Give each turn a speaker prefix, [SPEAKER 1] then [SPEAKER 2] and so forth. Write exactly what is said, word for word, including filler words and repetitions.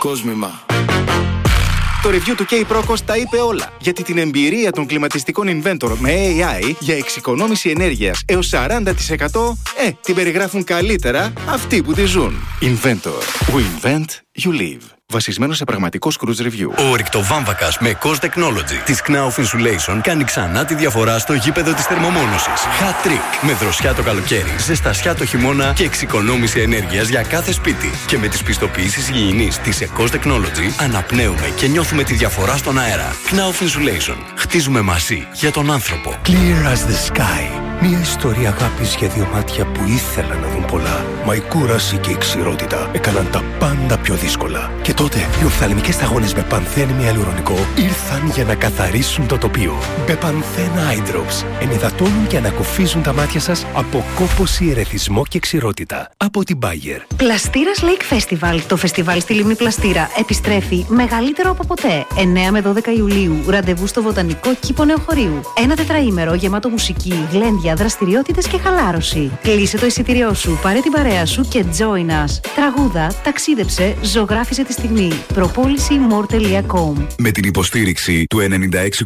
[SPEAKER 1] κόσμημα.
[SPEAKER 2] Το review του K-Procos τα είπε όλα. Γιατί την εμπειρία των κλιματιστικών Inventor με έι άι για εξοικονόμηση ενέργειας έως σαράντα τοις εκατό, ε, την περιγράφουν καλύτερα αυτοί που τη ζουν. Inventor. We invent, you live. Βασισμένο σε πραγματικό Cruise Review.
[SPEAKER 3] Ο ρηκτοβάμβακας με Cost Technology της Knauf Insulation κάνει ξανά τη διαφορά στο γήπεδο της θερμομόνωσης. Hat trick. Με δροσιά το καλοκαίρι, ζεστασιά το χειμώνα και εξοικονόμηση ενέργειας για κάθε σπίτι. Και με τις πιστοποιήσεις υγιεινής της Cost Technology αναπνέουμε και νιώθουμε τη διαφορά στον αέρα. Knauf Insulation. Χτίζουμε μαζί για τον άνθρωπο.
[SPEAKER 4] Clear as the sky. Μια ιστορία αγάπης για δύο μάτια που ήθελαν να δουν πολλά. Μα η κούραση και η ξηρότητα έκαναν τα πάντα πιο δύσκολα. Και τότε οι οφθαλμικές σταγόνες με πανθέν με αλουρονικό ήρθαν για να καθαρίσουν το τοπίο. Μπεπανθέν Eye Drops ενυδατώνουν και ανακουφίζουν τα μάτια σας από κόπωση, ερεθισμό και ξηρότητα. Από την Bayer.
[SPEAKER 5] Πλαστήρας Lake Festival. Το φεστιβάλ στη Λίμνη Πλαστήρα επιστρέφει μεγαλύτερο από ποτέ. εννέα με δώδεκα Ιουλίου. Ραντεβού στο Βοτανικό Κήπο Νεοχωρίου. Ένα τετραήμερο γεμάτο μουσική, γλέντια, δραστηριότητες και χαλάρωση. Κλείσε το εισιτήριό σου, πάρε την παρέα σου και join us. Τραγούδα, ταξίδεψε, ζωγράφιζε τη στιγμή. προπόληση μορ τελεία κομ.
[SPEAKER 6] Με την υποστήριξη του ενενήντα έξι